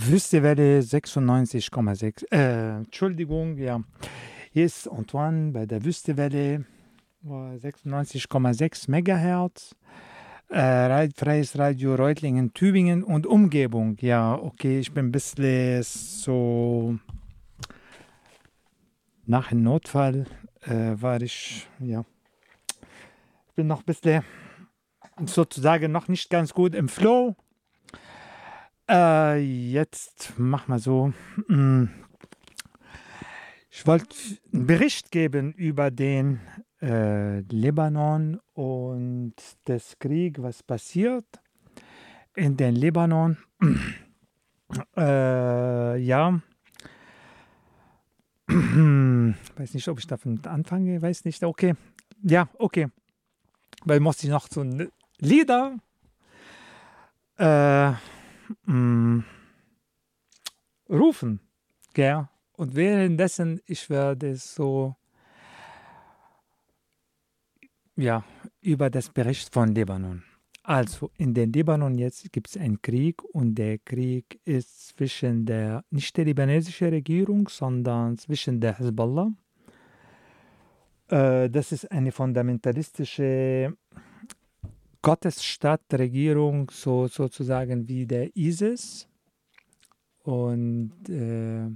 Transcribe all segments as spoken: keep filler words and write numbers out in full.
Wüstewelle sechsundneunzig Komma sechs. Äh, Entschuldigung, ja. Hier ist Antoine bei der Wüstewelle äh, sechsundneunzig Komma sechs Megahertz. Äh, Ra- Freies Radio Reutlingen, Tübingen und Umgebung. Ja, okay, ich bin ein bisschen so nach dem Notfall äh, war ich, ja, ich bin noch ein bisschen sozusagen noch nicht ganz gut im Flow. Äh, jetzt mach mal so. mm, Ich wollte einen Bericht geben über den äh, Libanon und das Krieg, was passiert in den Libanon. Äh, ja, weiß nicht, ob ich davon anfange, weiß nicht. Okay, ja, okay, weil muss ich noch so ein Lieder äh, mm, rufen, gell? Und währenddessen, ich werde so, ja, über das Bericht von Libanon. Also, in den Libanon jetzt gibt es einen Krieg und der Krieg ist zwischen der, nicht der libanesischen Regierung, sondern zwischen der Hezbollah. Äh, das ist eine fundamentalistische Gottesstaatregierung, so, sozusagen wie der ISIS. Und äh,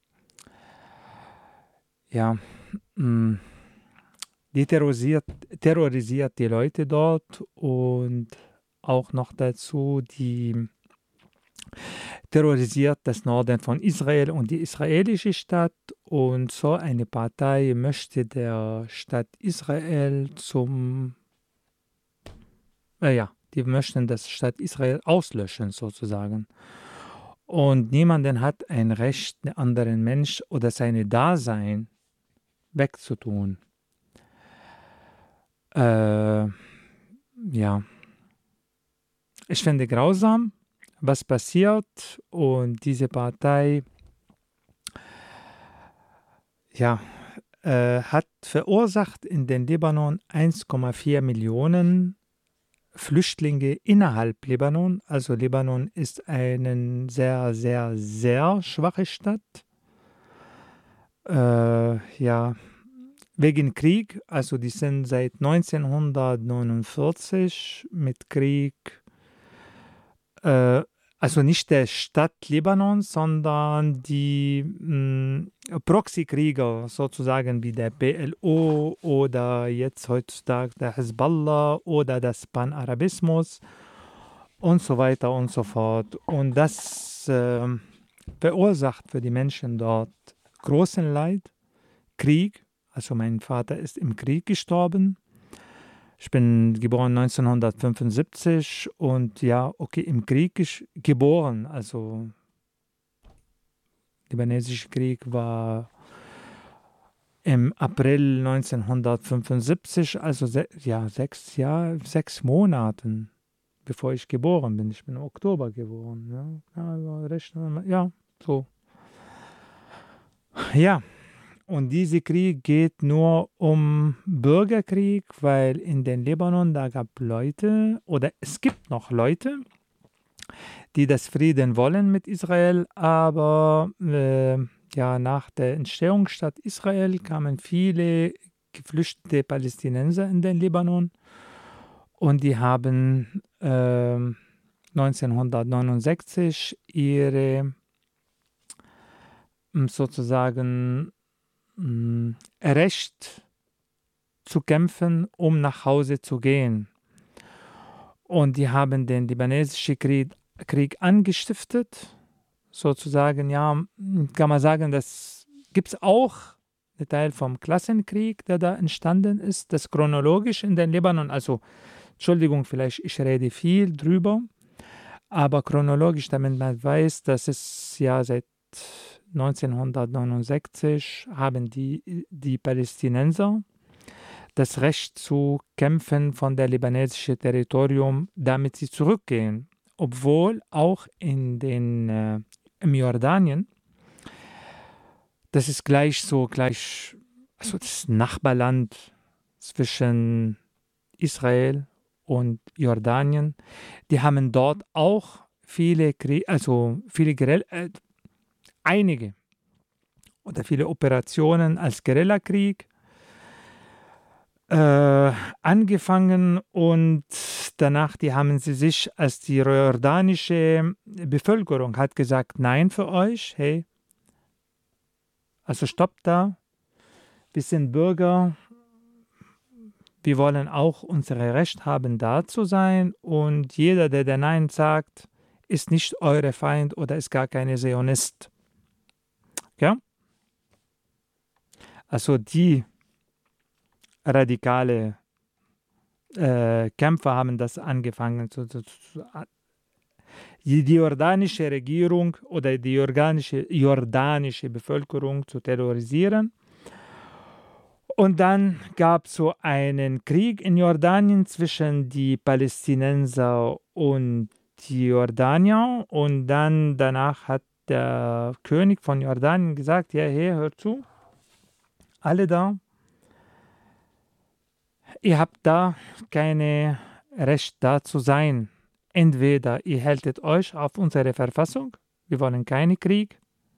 ja, mh, die terrorisiert, terrorisiert die Leute dort und auch noch dazu, die terrorisiert das Norden von Israel und die israelische Stadt. Und so eine Partei möchte der Stadt Israel zum, äh, ja, die möchten das Stadt Israel auslöschen sozusagen. Und niemanden hat ein Recht, einen anderen Mensch oder seine Dasein wegzutun. Äh, ja, ich finde grausam, was passiert und diese Partei, ja, äh, hat verursacht in den Libanon eins Komma vier Millionen Flüchtlinge innerhalb Libanon. Also Libanon ist eine sehr, sehr, sehr schwache Stadt. Äh, ja, wegen Krieg. Also die sind seit neunzehnhundertneunundvierzig mit Krieg. Äh, also nicht der Stadt Libanon, sondern die mh, Proxykrieger, sozusagen wie der P L O oder jetzt heutzutage der Hezbollah oder das Panarabismus und so weiter und so fort. Und das äh, verursacht für die Menschen dort großen Leid, Krieg. Also mein Vater ist im Krieg gestorben. Ich bin geboren neunzehnhundertfünfundsiebzig und ja, okay, im Krieg gesch- geboren. Also der libanesische Krieg war im April neunzehnhundertfünfundsiebzig, also se ja, sechs Jahre, sechs Monaten, bevor ich geboren bin. Ich bin im Oktober geboren. Ja, ja, also rechnen wir- ja, so. Ja, und dieser Krieg geht nur um Bürgerkrieg, weil in den Libanon, da gab Leute, oder es gibt noch Leute, die das Frieden wollen mit Israel, aber äh, ja, nach der Entstehungsstadt Israel kamen viele geflüchtete Palästinenser in den Libanon und die haben äh, neunzehnhundertneunundsechzig ihre m, sozusagen m, Recht zu kämpfen, um nach Hause zu gehen. Und die haben den libanesischen Krieg, Krieg angestiftet, sozusagen, ja, kann man sagen, das gibt es auch, ein Teil vom Klassenkrieg, der da entstanden ist, das chronologisch in den Libanon, also, Entschuldigung, vielleicht ich rede viel drüber, aber chronologisch, damit man weiß, dass es ja seit neunzehnhundertneunundsechzig haben die, die Palästinenser das Recht zu kämpfen von der libanesischen Territorium, damit sie zurückgehen. Obwohl auch in den, äh, im Jordanien, das ist gleich so, gleich, also das Nachbarland zwischen Israel und Jordanien, die haben dort auch viele Kriege, also viele Guerilla, äh, einige oder viele Operationen als Guerillakrieg äh, angefangen und danach, die haben sie sich, als die jordanische Bevölkerung hat gesagt, nein für euch, hey, also stoppt da, wir sind Bürger, wir wollen auch unser Recht haben, da zu sein und jeder, der der Nein sagt, ist nicht eure Feind oder ist gar keine Zionist. Ja? Also die radikale äh, Kämpfer haben das angefangen zu, zu, zu die, die jordanische Regierung oder die jordanische, jordanische Bevölkerung zu terrorisieren. Und dann gab es so einen Krieg in Jordanien zwischen die Palästinenser und die Jordanier. Und dann danach hat der König von Jordanien gesagt, ja, hey, hört zu, alle da, ihr habt da keine Recht da zu sein. Entweder ihr hältet euch auf unsere Verfassung, wir wollen keinen Krieg,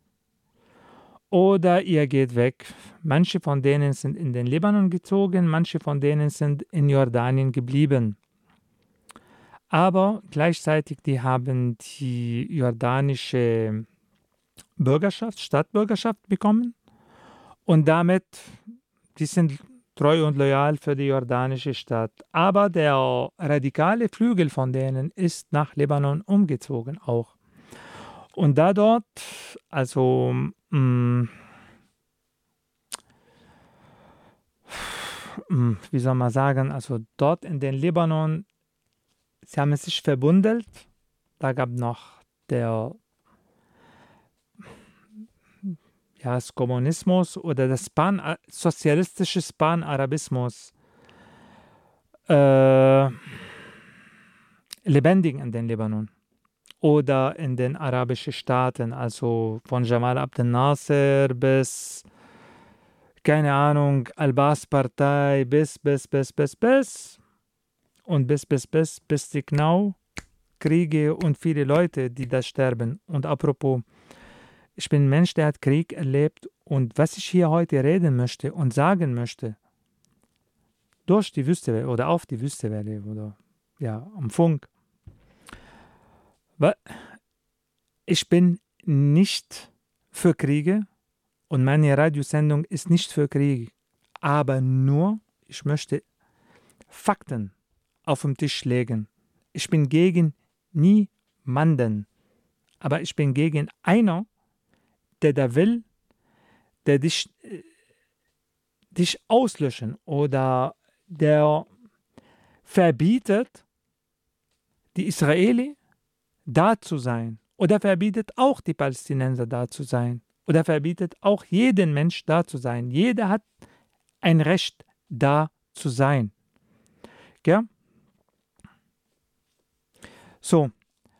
oder ihr geht weg. Manche von denen sind in den Libanon gezogen, manche von denen sind in Jordanien geblieben. Aber gleichzeitig, die haben die jordanische Bürgerschaft, Staatsbürgerschaft bekommen und damit, die sind treu und loyal für die jordanische Staat. Aber der radikale Flügel von denen ist nach Libanon umgezogen auch. Und da dort, also mh, mh, wie soll man sagen, also dort in den Libanon, sie haben sich verbündet. Da gab noch der ja, das Kommunismus oder das Pan sozialistische Pan-Arabismus äh, lebendig in den Libanon oder in den arabischen Staaten, also von Jamal Abdel Nasser bis, keine Ahnung, Al-Baas-Partei bis, bis, bis, bis, bis und bis, bis, bis, bis die genau Kriege und viele Leute, die da sterben. Und apropos, ich bin ein Mensch, der hat Krieg erlebt und was ich hier heute reden möchte und sagen möchte, durch die Wüstewelle oder auf die Wüstewelle oder ja, am Funk, ich bin nicht für Kriege und meine Radiosendung ist nicht für Kriege, aber nur, ich möchte Fakten auf den Tisch legen. Ich bin gegen niemanden, aber ich bin gegen einer, der da will, der dich, dich auslöschen oder der verbietet, die Israeli da zu sein oder verbietet auch die Palästinenser da zu sein oder verbietet auch jeden Mensch da zu sein. Jeder hat ein Recht da zu sein. Gell? So.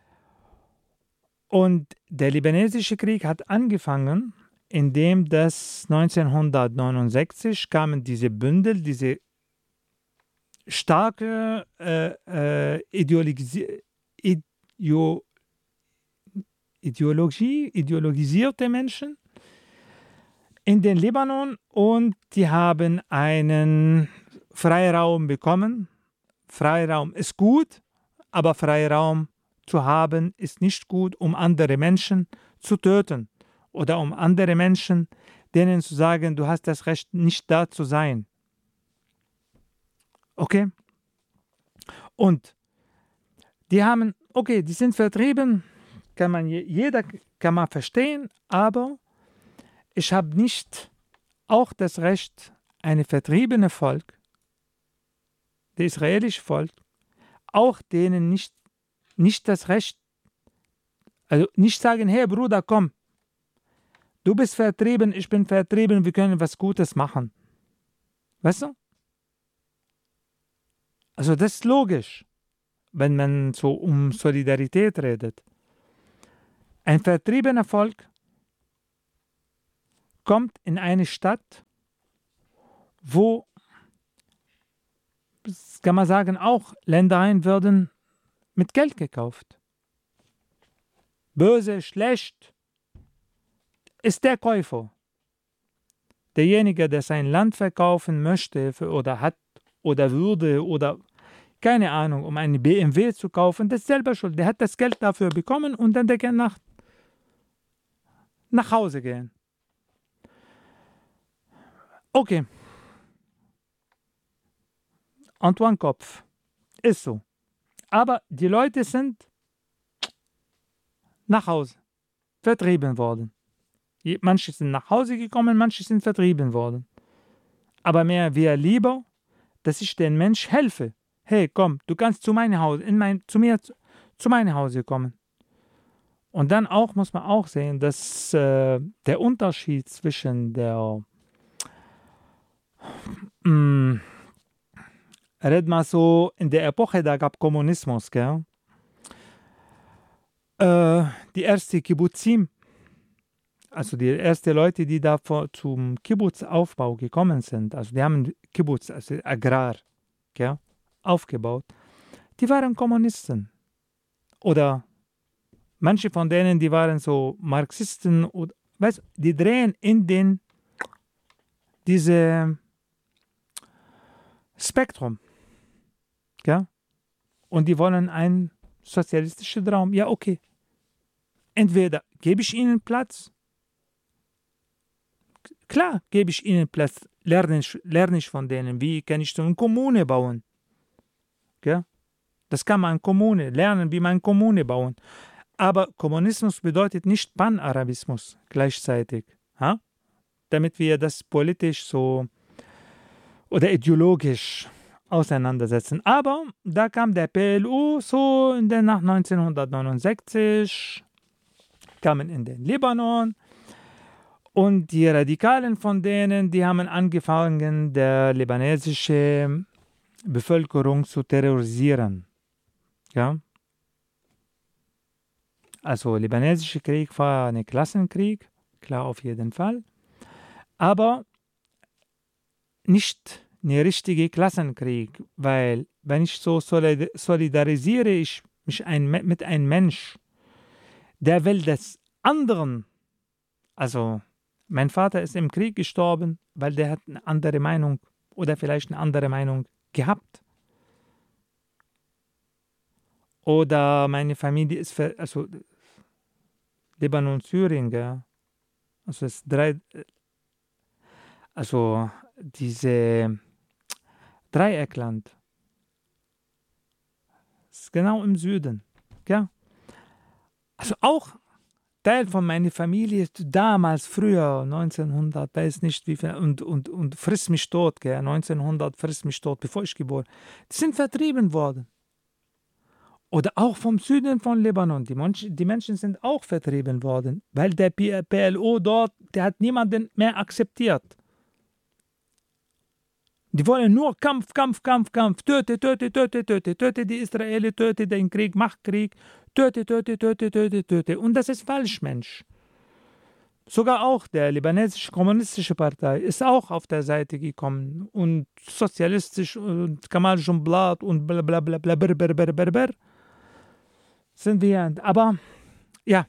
Und der libanesische Krieg hat angefangen, indem das neunzehnhundertneunundsechzig kamen diese Bündel, diese starke äh, äh, Ideologisi Ideo Ideologie, ideologisierte Menschen in den Libanon und die haben einen Freiraum bekommen. Freiraum ist gut, aber Freiraum zu haben ist nicht gut, um andere Menschen zu töten oder um andere Menschen, denen zu sagen, du hast das Recht, nicht da zu sein. Okay? Und die haben, okay, die sind vertrieben, kann man, jeder kann man verstehen, aber ich habe nicht auch das Recht, eine vertriebene Volk, das israelische Volk, auch denen nicht, nicht das Recht, also nicht sagen, hey Bruder, komm, du bist vertrieben, ich bin vertrieben, wir können was Gutes machen. Weißt du? Also das ist logisch, wenn man so um Solidarität redet. Ein vertriebener Volk kommt in eine Stadt, wo, kann man sagen, auch Ländereien werden mit Geld gekauft. böse, schlecht, ist der Käufer. Derjenige, der sein Land verkaufen möchte für, oder hat oder würde oder keine Ahnung, um einen B M W zu kaufen, das ist selber schuld. Der hat das Geld dafür bekommen und dann der kann nach, nach Hause gehen. Okay. Antoine Kopf. Ist so. Aber die Leute sind nach Hause vertrieben worden. Manche sind nach Hause gekommen, manche sind vertrieben worden. Aber mir wäre lieber, dass ich den Mensch helfe. Hey, komm, du kannst zu meinem Haus, in mein, zu mir, zu, zu meinem Hause kommen. Und dann auch muss man auch sehen, dass äh, der Unterschied zwischen der, mh, red mal so, in der Epoche, da gab Kommunismus, gell? Äh, die erste Kibbutzim, also die ersten Leute, die da vor, zum Kibbutzaufbau gekommen sind, also die haben Kibbutz, also Agrar, gell, aufgebaut, die waren Kommunisten. Oder manche von denen, die waren so Marxisten, oder, weißt, die drehen in den, diese Spektrum, gell, und die wollen einen sozialistischen Traum. Ja, okay. Entweder gebe ich ihnen Platz, klar gebe ich ihnen Platz, lerne ich, lerne ich von denen, wie kann ich so eine Kommune bauen. Gell? Das kann man eine Kommune, lernen, wie man eine Kommune bauen. Aber Kommunismus bedeutet nicht Panarabismus gleichzeitig. Ha? Damit wir das politisch so oder ideologisch auseinandersetzen. Aber da kam der P L O so in den, nach neunzehnhundertneunundsechzig, kamen in den Libanon und die Radikalen von denen, die haben angefangen, der libanesische Bevölkerung zu terrorisieren. Ja? Also der libanesische Krieg war ein Klassenkrieg, klar auf jeden Fall, aber nicht ein richtiger Klassenkrieg, weil wenn ich so solidarisiere ich mich ein, mit einem Mensch, der will des anderen, also mein Vater ist im Krieg gestorben, weil der hat eine andere Meinung oder vielleicht eine andere Meinung gehabt. Oder meine Familie ist, für, also Libanon, Syrien, ja. Also es ist drei, also diese Dreieckland ist genau im Süden, ja. Also auch Teil von meiner Familie damals, früher, neunzehnhundert, weiß nicht wie viel, und, und, und friss mich tot, gell, neunzehnhundert, friss mich tot, bevor ich geboren bin, die sind vertrieben worden. Oder auch vom Süden von Libanon, die, Menschen, die Menschen sind auch vertrieben worden, weil der P L O dort, der hat niemanden mehr akzeptiert. Die wollen nur Kampf, Kampf, Kampf, Kampf, töte, töte, töte, töte, töte die Israelis, töte den Krieg, mach Krieg, töte, töte, töte, töte, töte. Und das ist falsch, Mensch. Sogar auch der libanesische kommunistische Partei ist auch auf der Seite gekommen und sozialistisch und Kamal Jumblat und bla bla bla bla bla bla bla bla bla sind wir. Aber ja,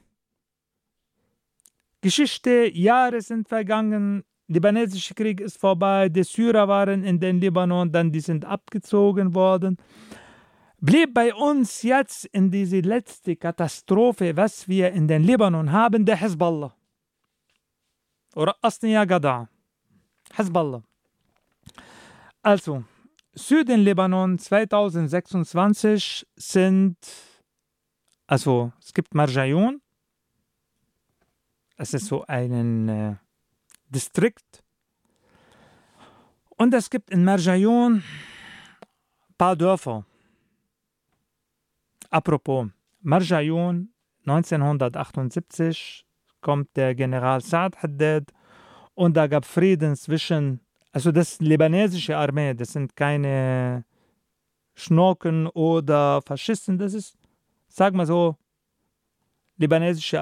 Geschichte, Jahre sind vergangen, libanesische Krieg ist vorbei, die Syrer waren in den Libanon, dann die sind abgezogen worden. Blieb bei uns jetzt in diese letzte Katastrophe, was wir in den Libanon haben, der Hezbollah. Oder Asniya Gada. Hezbollah. Also, Süden Libanon zweitausendsechsundzwanzig sind, also es gibt Marjayoun, es ist so ein äh, Distrikt, und es gibt in Marjayoun ein paar Dörfer. Apropos, Marjayoun, neunzehnhundertachtundsiebzig kommt der General Saad Haddad und da gab Frieden zwischen, also das libanesische Armee, das sind keine Schnocken oder Faschisten, das ist, sag mal so, libanesische